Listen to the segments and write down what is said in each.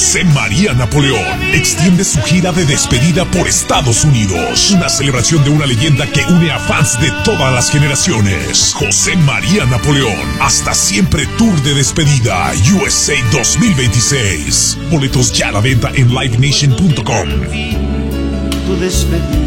José María Napoleón extiende su gira de despedida por Estados Unidos. Una celebración de una leyenda que une a fans de todas las generaciones. José María Napoleón, hasta siempre tour de despedida USA 2026. Boletos ya a la venta en livenation.com. Tu despedida.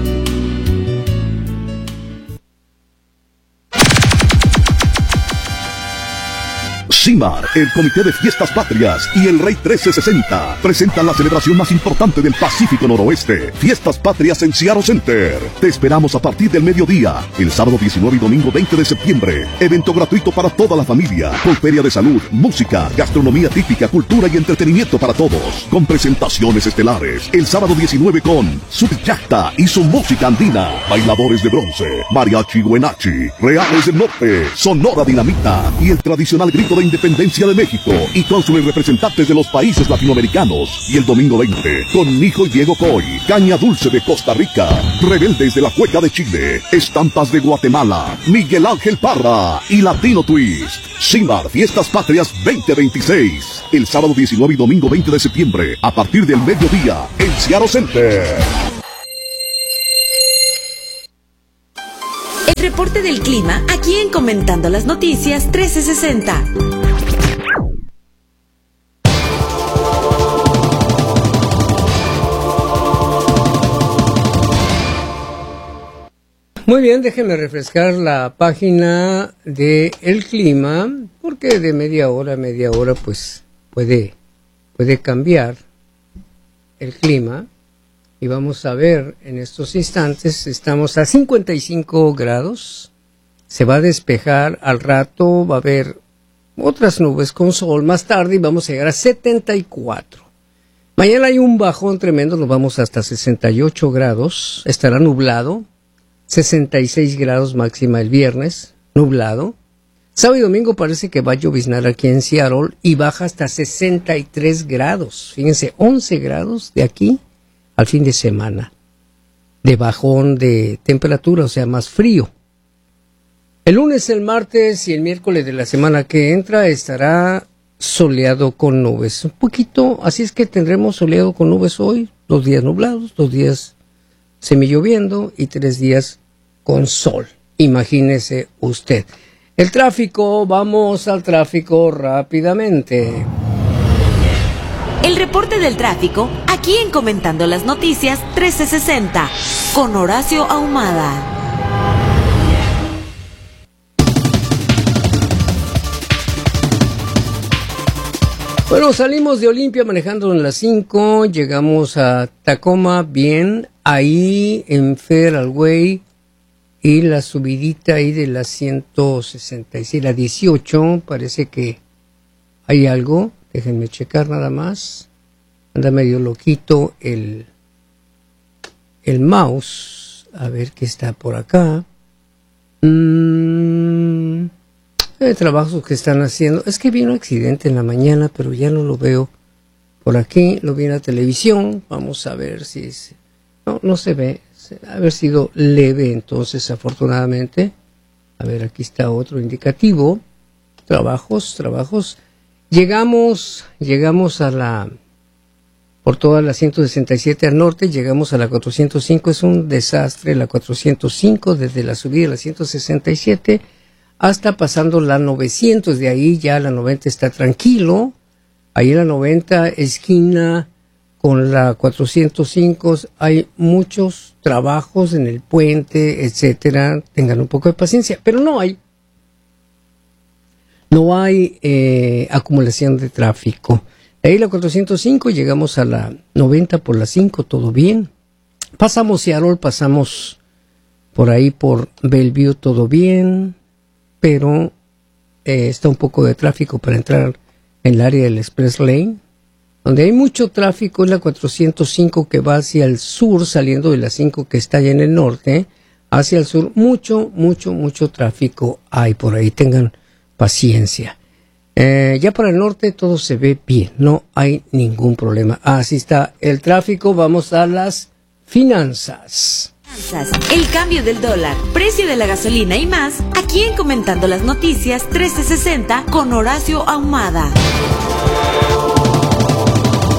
CIMAR, el Comité de Fiestas Patrias y el Rey 1360 presentan la celebración más importante del Pacífico Noroeste, Fiestas Patrias en Seattle Center. Te esperamos a partir del mediodía, el sábado 19 y domingo 20 de septiembre. Evento gratuito para toda la familia, con feria de salud, música, gastronomía típica, cultura y entretenimiento para todos, con presentaciones estelares. El sábado 19 con Subjacta y su música andina, bailadores de bronce, mariachi Huenachi, Reales del Norte, Sonora Dinamita y el tradicional grito de Independencia de México, y cónsules representantes de los países latinoamericanos. Y el domingo 20 con Nijo y Diego Coy, Caña Dulce de Costa Rica, Rebeldes de la Cueca de Chile, Estampas de Guatemala, Miguel Ángel Parra y Latino Twist. CIMAR Fiestas Patrias 2026, el sábado 19 y domingo 20 de septiembre a partir del mediodía en Seattle Center. El reporte del clima aquí en Comentando las Noticias 1360. Muy bien, déjenme refrescar la página de el clima, porque de media hora a media hora pues puede cambiar el clima. Y vamos a ver, en estos instantes estamos a 55 grados, se va a despejar al rato, va a haber otras nubes con sol más tarde y vamos a llegar a 74. Mañana hay un bajón tremendo, nos vamos hasta 68 grados, estará nublado, 66 grados máxima el viernes, nublado. Sábado y domingo parece que va a lloviznar aquí en Seattle y baja hasta 63 grados, fíjense, 11 grados de aquí al fin de semana, de bajón de temperatura, o sea, más frío. El lunes, el martes y el miércoles de la semana que entra estará soleado con nubes. Un poquito, así es que tendremos soleado con nubes hoy, 2 días nublados, 2 días semilloviendo y 3 días con sol. Imagínese usted. El tráfico, vamos al tráfico rápidamente. El reporte del tráfico, aquí en Comentando las Noticias 1360, con Horacio Ahumada. Bueno, salimos de Olimpia manejando en las 5, llegamos a Tacoma bien, ahí en Federal Way, y la subidita ahí de la 166, la 18, parece que hay algo. Déjenme checar nada más. Anda medio loquito el mouse. A ver qué está por acá. Hay trabajos que están haciendo. Es que vi un accidente en la mañana, pero ya no lo veo por aquí. Lo vi en la televisión. Vamos a ver si es... No se ve. Haber sido leve entonces, afortunadamente. A ver, aquí está otro indicativo. Trabajos. Llegamos por toda la 167 al norte, llegamos a la 405, es un desastre la 405, desde la subida de la 167 hasta pasando la 900, de ahí ya la 90 está tranquilo, ahí en la 90 esquina con la 405 hay muchos trabajos en el puente, etcétera, tengan un poco de paciencia, pero no hay acumulación de tráfico. De ahí la 405, llegamos a la 90 por la 5, todo bien. Pasamos Seattle, pasamos por ahí por Bellevue, todo bien, pero está un poco de tráfico para entrar en el área del Express Lane. Donde hay mucho tráfico es la 405 que va hacia el sur, saliendo de la 5 que está allá en el norte, hacia el sur. Mucho tráfico hay por ahí, tengan paciencia. Ya para el norte todo se ve bien, no hay ningún problema. Así está el tráfico, vamos a las finanzas. El cambio del dólar, precio de la gasolina y más, aquí en Comentando las Noticias 1360 con Horacio Ahumada.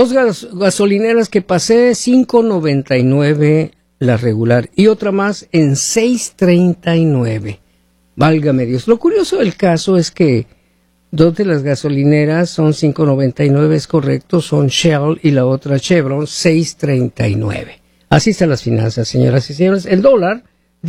Dos gasolineras que pasé, 5.99 la regular y otra más en 6.39. Válgame Dios. Lo curioso del caso es que dos de las gasolineras son 5.99, es correcto, son Shell y la otra Chevron, 6.39. Así están las finanzas, señoras y señores. El dólar,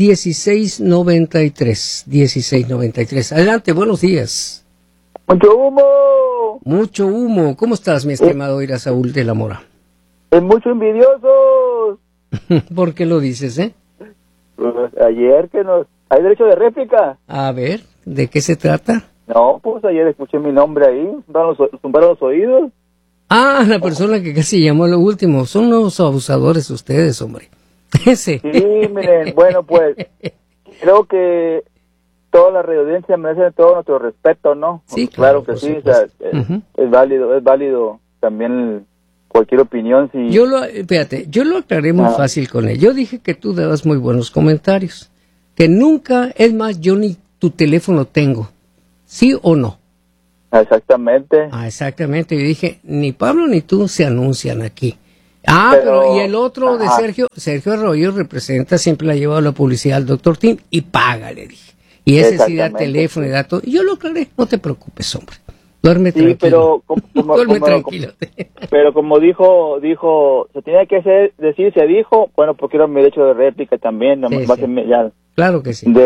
16.93. 16.93. Adelante, buenos días. Mucho humo. Mucho humo. ¿Cómo estás, mi estimado Ira Saúl de la Mora? Mucho envidiosos. ¿Por qué lo dices, Pues ayer que nos... ¿Hay derecho de réplica? A ver, ¿de qué se trata? No, pues ayer escuché mi nombre ahí, tumbaron los oídos. Ah, la persona que casi llamó lo último. Son unos abusadores ustedes, hombre. Ese. Sí, miren, bueno, pues creo que toda la radioaudiencia merece todo nuestro respeto, ¿no? Sí, claro que sí, o sea, es válido también cualquier opinión. Si... Yo lo aclaré muy fácil con él. Yo dije que tú dabas muy buenos comentarios, que nunca, es más, yo ni tu teléfono tengo, ¿sí o no? Exactamente. Exactamente, yo dije, ni Pablo ni tú se anuncian aquí. Pero y el otro de Sergio Arroyo representa, siempre le ha llevado la publicidad al Dr. Tim y paga, le dije. Y ese sí da teléfono y da todo. Y yo lo aclaré, no te preocupes, hombre. Duerme tranquilo. Duerme tranquilo. Pero como dijo, se tenía que decir, se dijo, bueno, porque era mi derecho de réplica también. Ya. Claro que sí.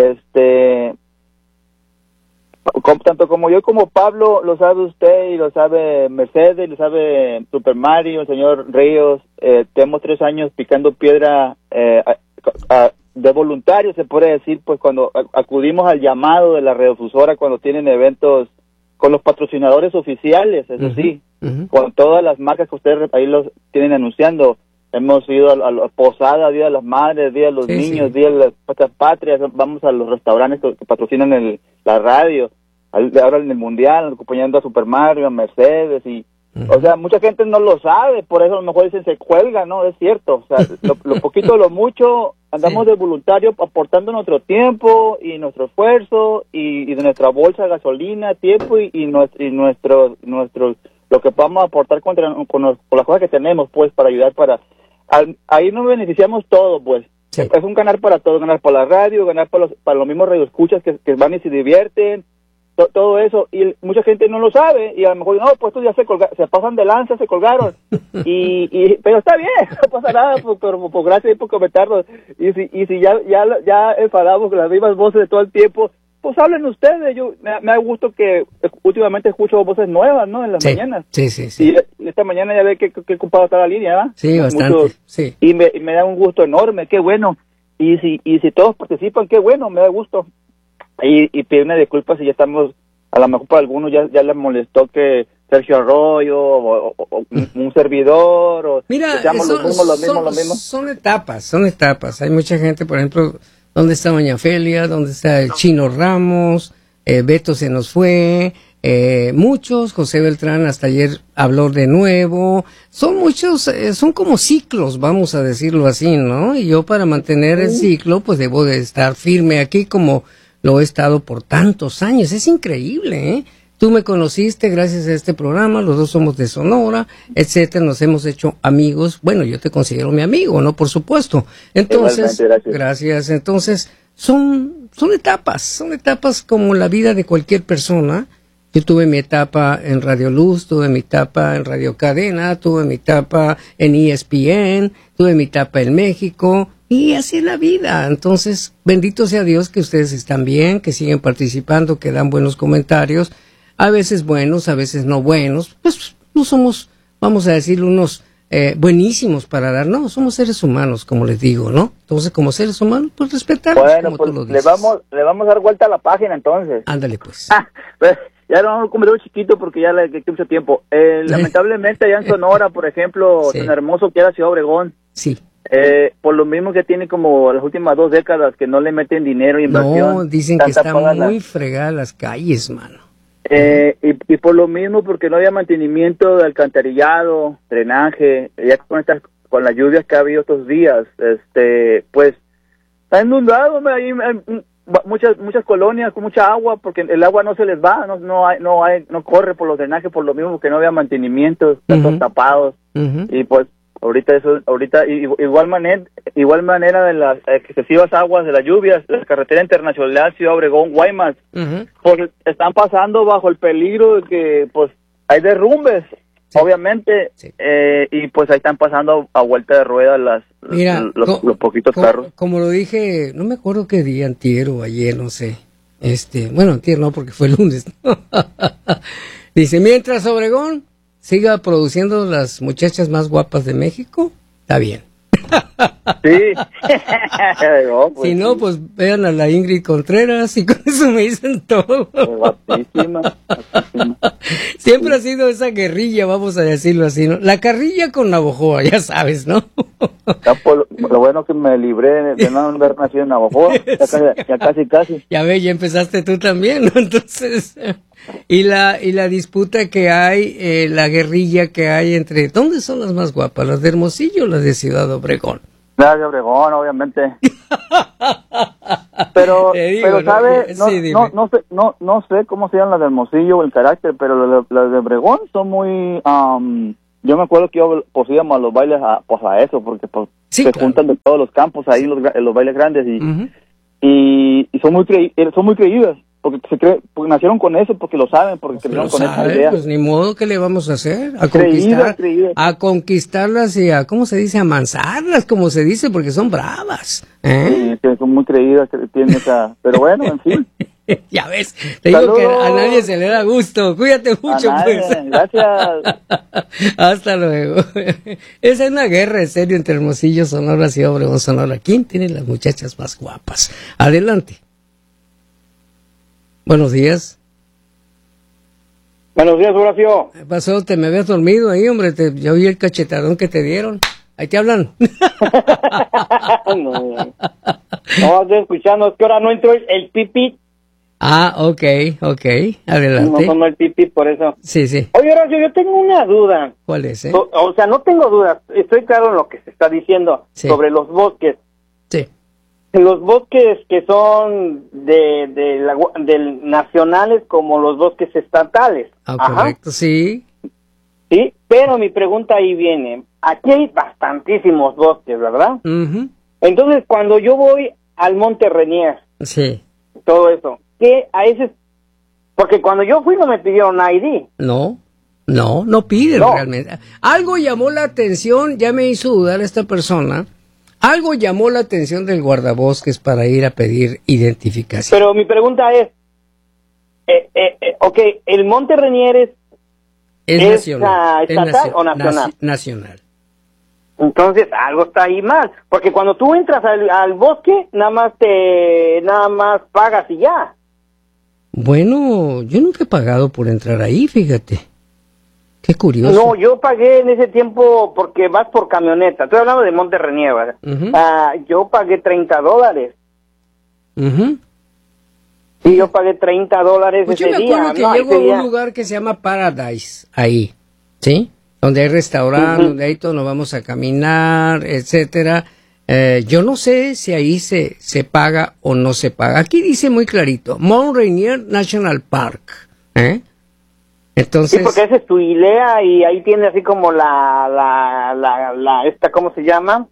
Tanto como yo como Pablo, lo sabe usted y lo sabe Mercedes, lo sabe Super Mario, el señor Ríos, tenemos 3 años picando piedra de voluntarios, se puede decir, pues cuando acudimos al llamado de la radiodifusora cuando tienen eventos con los patrocinadores oficiales, eso sí, con todas las marcas que ustedes ahí los tienen anunciando. Hemos ido a la posada, Día de las Madres, Día de los Niños, Día de las Patrias, vamos a los restaurantes que patrocinan la radio, ahora en el Mundial, acompañando a Super Mario, a Mercedes, y o sea, mucha gente no lo sabe, por eso a lo mejor dicen se cuelga, ¿no? Es cierto, o sea, lo poquito, lo mucho, andamos de voluntario aportando nuestro tiempo y nuestro esfuerzo y de nuestra bolsa de gasolina, tiempo y nuestro lo que podamos aportar con las cosas que tenemos, pues, para ayudar ahí nos beneficiamos todos, pues. Sí. Es un ganar para todos, ganar para la radio, ganar para los mismos radioescuchas que van y se divierten, todo eso, y mucha gente no lo sabe, y a lo mejor, no, pues estos ya se pasan de lanza, se colgaron, pero está bien, no pasa nada, por gracias y por comentarlo, y si ya enfadamos con las mismas voces de todo el tiempo, pues hablen ustedes. Me da gusto que últimamente escucho voces nuevas, ¿no? En las mañanas. Sí. Y esta mañana ya ve que ocupado está la línea, ¿verdad? Sí, bastante. Sí. Y me da un gusto enorme, qué bueno. Y si todos participan, qué bueno, me da gusto. Y pedir una disculpa si ya estamos, a lo mejor para algunos ya les molestó que Sergio Arroyo o un servidor o mira, lo mismo. Son etapas. Hay mucha gente, por ejemplo, ¿dónde está Doña Felia? ¿Dónde está el Chino Ramos? Beto se nos fue. Muchos, José Beltrán hasta ayer habló de nuevo. Son muchos, son como ciclos, vamos a decirlo así, ¿no? Y yo para mantener el ciclo, pues debo de estar firme aquí como lo he estado por tantos años. Es increíble, ¿eh? Tú me conociste gracias a este programa, los dos somos de Sonora, etcétera, nos hemos hecho amigos. Bueno, yo te considero mi amigo, ¿no? Por supuesto. Entonces, gracias. Entonces, son etapas como la vida de cualquier persona. Yo tuve mi etapa en Radio Luz, tuve mi etapa en Radio Cadena, tuve mi etapa en ESPN, tuve mi etapa en México, y así es la vida. Entonces, bendito sea Dios que ustedes están bien, que siguen participando, que dan buenos comentarios, a veces buenos, a veces no buenos. Pues no somos, vamos a decir, unos buenísimos para dar, no, somos seres humanos, como les digo, ¿no? Entonces, como seres humanos, pues respetamos, como pues, tú lo dices. Le vamos a dar vuelta a la página, entonces. Ándale, pues. Pues ya lo vamos a comer chiquito porque ya le quedé mucho tiempo. Lamentablemente allá en Sonora, por ejemplo, tan hermoso que era Ciudad Obregón. Sí. Por lo mismo que tiene como las últimas 2 décadas que no le meten dinero e inversión. No, dicen que están muy fregadas las calles, mano. Y por lo mismo, porque no había mantenimiento de alcantarillado, drenaje, ya con las lluvias que ha habido estos días, pues está inundado, ahí muchas colonias con mucha agua, porque el agua no se les va, no corre por los drenajes, por lo mismo que no había mantenimiento, están todos tapados. Y pues ahorita igual manera de las excesivas aguas de las lluvias, la carretera internacional Ciudad Obregón Guaymas, pues están pasando bajo el peligro de que pues hay derrumbes. Sí. Obviamente, sí. Y pues ahí están pasando a vuelta de rueda los poquitos carros. Como lo dije, no me acuerdo qué día, antier o ayer, no sé. Bueno, antier no, porque fue el lunes. Dice, mientras Obregón siga produciendo las muchachas más guapas de México, está bien. Sí. No, pues, si no, pues vean a la Ingrid Contreras y con eso me dicen todo. Guapísima. Siempre ha sido esa guerrilla, vamos a decirlo así, ¿no? La carrilla con Navojoa, ya sabes, ¿no? Lo bueno que me libré de no haber nacido en Navojoa, ya casi. Ya ves, ya empezaste tú también, ¿no? Entonces, y la disputa que hay, la guerrilla que hay entre, ¿dónde son las más guapas? ¿Las de Hermosillo o las de Ciudad Obregón? Las de Obregón, obviamente. Pero ¿sabes? No sé cómo se llaman las de Hermosillo o el carácter, pero las de Obregón son muy... yo me acuerdo que pues íbamos a los bailes a eso, porque pues sí, se juntan de todos los campos ahí, los bailes grandes, y son muy creídas. Porque nacieron con eso, porque lo saben, porque crecieron con esa idea. Pues ni modo, ¿qué le vamos a hacer? A conquistarlas y ¿cómo se dice? Amansarlas, como se dice, porque son bravas. Sí, que son muy creídas, que tienen esa... Pero bueno, en fin. Ya ves, te digo que a nadie se le da gusto. Cuídate mucho, pues. Gracias. Hasta luego. Esa es una guerra, en serio, entre Hermosillo, Sonora, Ciudad Obregón, Sonora. ¿Quién tiene las muchachas más guapas? Adelante. Buenos días. Buenos días, Horacio. ¿Qué pasó? Te me habías dormido ahí, hombre. Yo oí el cachetadón que te dieron. Ahí te hablan. No, estoy escuchando. Es que ahora no entró el pipí. Ah, ok. Adelante. No el pipí, por eso. Sí. Oye, Horacio, yo tengo una duda. ¿Cuál es, O sea, no tengo dudas. Estoy claro en lo que se está diciendo sobre los bosques. Sí. Los bosques que son del nacionales como los bosques estatales. Correcto, sí. Sí, pero mi pregunta ahí viene. Aquí hay bastantísimos bosques, ¿verdad? Entonces, cuando yo voy al Monte Rainier, sí, todo eso, ¿qué a ese? Porque cuando yo fui no me pidieron ID. No piden realmente. Algo llamó la atención, ya me hizo dudar esta persona. Algo llamó la atención del guardabosques para ir a pedir identificación. Pero mi pregunta es, ¿el Monte Rainier es nacional, estatal o nacional? Nacional. Entonces algo está ahí mal, porque cuando tú entras al bosque nada más pagas y ya. Bueno, yo nunca he pagado por entrar ahí, fíjate. Qué curioso. No, yo pagué en ese tiempo porque vas por camioneta. Estoy hablando de Monte Rainier, ¿verdad? Yo pagué $30. Sí, yo pagué $30 pues ese día. Yo me acuerdo que llego a un lugar que se llama Paradise, ahí, ¿sí? Donde hay restaurante, donde ahí todos nos vamos a caminar, etcétera. Yo no sé si ahí se paga o no se paga. Aquí dice muy clarito, Mount Rainier National Park, Entonces, sí, porque esa es tu hilea y ahí tiene así como esta, ¿cómo se llama?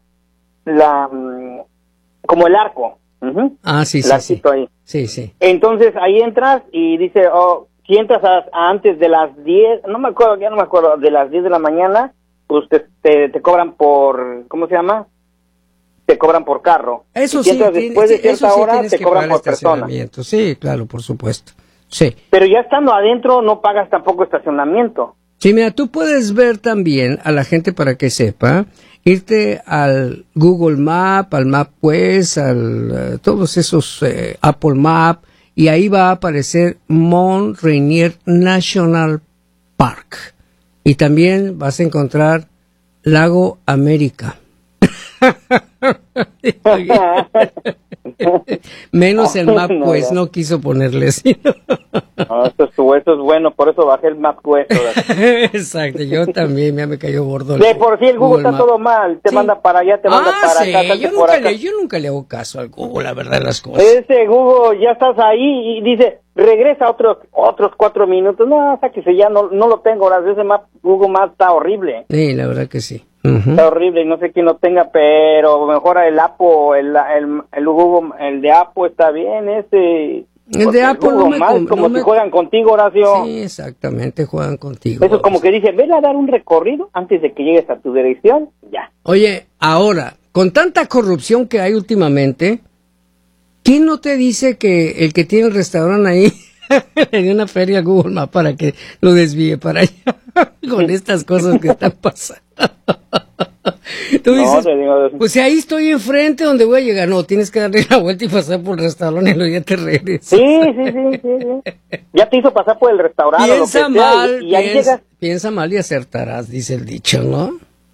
Como el arco. Sí. Ahí. Sí. Entonces ahí entras y dice, si entras antes de las 10, ya no me acuerdo, de las 10 de la mañana, pues te cobran por, ¿cómo se llama? Te cobran por carro. Eso si entras después de cierta hora, te cobran por persona. Sí, claro, por supuesto. Sí. Pero ya estando adentro no pagas tampoco estacionamiento. Sí, mira, tú puedes ver también a la gente para que sepa, irte al Google Map, al MapQuest, todos esos Apple Map, y ahí va a aparecer Mount Rainier National Park. Y también vas a encontrar Lago América. Menos el MapQuest, no quiso ponerle así. No, eso es bueno, por eso bajé el MapQuest. Exacto, yo también, ya me cayó gordo. De por sí el Google está todo mal, te manda para allá, te manda para sí, acá, yo nunca le hago caso al Google, la verdad, las cosas. Ese Google, ya estás ahí y dice, regresa otros 4 minutos. No, sáquese ya, no lo tengo. Ahora, ese Google Maps está horrible. Sí, la verdad que sí. Está horrible y no sé quién lo tenga, pero mejor el Apple, el Google, el de Apple está bien, El de Apple no me como si juegan contigo, Horacio. Sí, exactamente, juegan contigo. Eso es como que dice, ven a dar un recorrido antes de que llegues a tu dirección, ya. Oye, ahora, con tanta corrupción que hay últimamente, ¿quién no te dice que el que tiene el restaurante ahí le dio una feria a Google Maps para que lo desvíe para allá con estas cosas que están pasando? Tú dices, pues si ahí estoy enfrente donde voy a llegar, no, tienes que darle la vuelta y pasar por el restaurante y luego ya te regresas. Sí. Ya te hizo pasar por el restaurante. Piensa lo que mal, sea, y ahí llegas. Piensa mal y acertarás, dice el dicho, ¿no?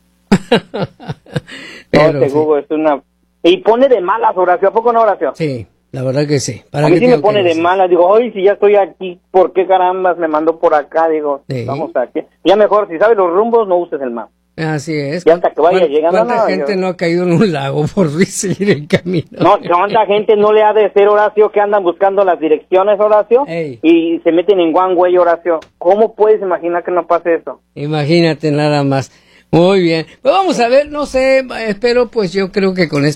Pero, no, Google es una... Y pone de malas, Horacio, ¿a poco no, Horacio? Sí, la verdad que sí. A mí sí me pone de malas, digo, ay, si ya estoy aquí, ¿por qué carambas me mandó por acá? Digo, vamos aquí. Ya mejor, si sabes los rumbos, no uses el mapa. Así es. Y hasta que vaya llegando. ¿Cuánta gente no ha caído en un lago por seguir el camino? No, ¿cuánta gente no le ha de ser, Horacio, que andan buscando las direcciones, Horacio? Ey. Y se meten en one way, Horacio? ¿Cómo puedes imaginar que no pase eso? Imagínate nada más. Muy bien. Pues vamos a ver, no sé, espero, pues yo creo que con